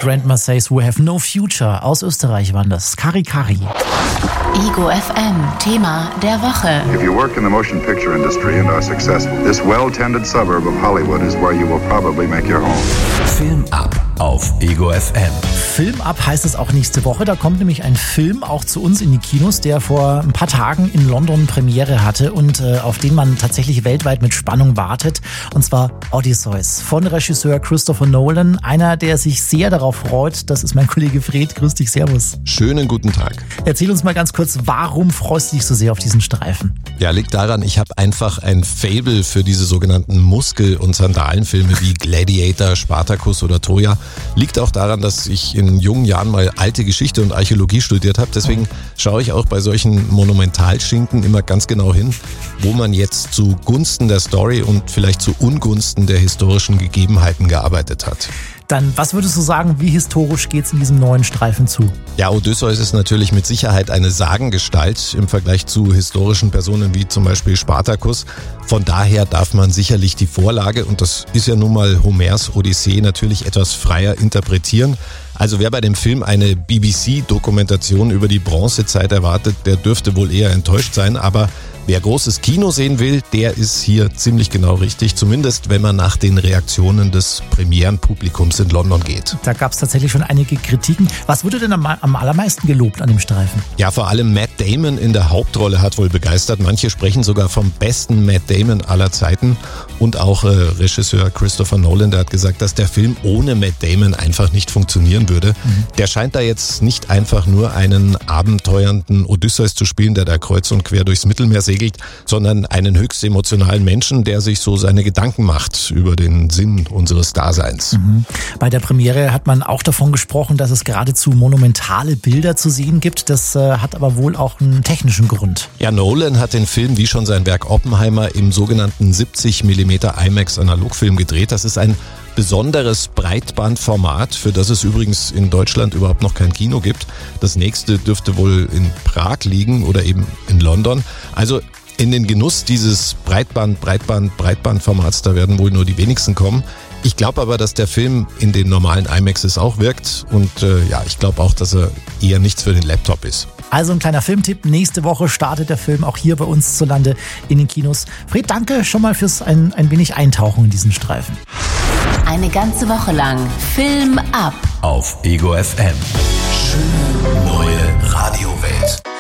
Grandma Says We Have No Future. Aus Österreich waren das. Kari Kari. Ego FM, Thema der Woche. If you work in the motion picture industry and are successful, this well-tended suburb of Hollywood is where you will probably make your home. Film ab auf Ego FM. Film ab heißt es auch nächste Woche. Da kommt nämlich ein Film auch zu uns in die Kinos, der vor ein paar Tagen in London Premiere hatte und auf den man tatsächlich weltweit mit Spannung wartet. Und zwar Odysseus von Regisseur Christopher Nolan. Einer, der sich sehr darauf freut. Das ist mein Kollege Fred. Grüß dich, servus. Schönen guten Tag. Erzähl uns mal ganz kurz, warum freust du dich so sehr auf diesen Streifen? Ja, liegt daran, ich habe einfach ein Faible für diese sogenannten Muskel- und Sandalenfilme wie Gladiator, Spartacus oder Troja. Liegt auch daran, dass ich in jungen Jahren mal alte Geschichte und Archäologie studiert habe. Deswegen schaue ich auch bei solchen Monumentalschinken immer ganz genau hin, wo man jetzt zugunsten der Story und vielleicht zu Ungunsten der historischen Gegebenheiten gearbeitet hat. Dann, was würdest du sagen, wie historisch geht's in diesem neuen Streifen zu? Ja, Odysseus ist natürlich mit Sicherheit eine Sagengestalt im Vergleich zu historischen Personen wie zum Beispiel Spartacus. Von daher darf man sicherlich die Vorlage, und das ist ja nun mal Homers Odyssee, natürlich etwas freier interpretieren. Also wer bei dem Film eine BBC-Dokumentation über die Bronzezeit erwartet, der dürfte wohl eher enttäuscht sein, aber wer großes Kino sehen will, der ist hier ziemlich genau richtig, zumindest wenn man nach den Reaktionen des Premierenpublikums in London geht. Da gab es tatsächlich schon einige Kritiken. Was wurde denn am allermeisten gelobt an dem Streifen? Ja, vor allem Matt Damon in der Hauptrolle hat wohl begeistert. Manche sprechen sogar vom besten Matt Damon aller Zeiten. Und auch Regisseur Christopher Nolan, der hat gesagt, dass der Film ohne Matt Damon einfach nicht funktionieren würde. Der scheint da jetzt nicht einfach nur einen abenteuernden Odysseus zu spielen, der da kreuz und quer durchs Mittelmeer segelt, sondern einen höchst emotionalen Menschen, der sich so seine Gedanken macht über den Sinn unseres Daseins. Bei der Premiere hat man auch davon gesprochen, dass es geradezu monumentale Bilder zu sehen gibt. Das hat aber wohl auch einen technischen Grund. Ja, Nolan hat den Film wie schon sein Werk Oppenheimer im sogenannten 70 mm IMAX Analogfilm gedreht. Das ist ein besonderes Breitbandformat, für das es übrigens in Deutschland überhaupt noch kein Kino gibt. Das nächste dürfte wohl in Prag liegen oder eben in London. Also in den Genuss dieses Breitbandformats, da werden wohl nur die wenigsten kommen. Ich glaube aber, dass der Film in den normalen IMAXs auch wirkt und ich glaube auch, dass er eher nichts für den Laptop ist. Also ein kleiner Filmtipp, nächste Woche startet der Film auch hier bei uns zulande in den Kinos. Fred, danke schon mal fürs ein wenig Eintauchen in diesen Streifen. Eine ganze Woche lang Film ab Auf Ego FM. Schöne neue Radiowelt.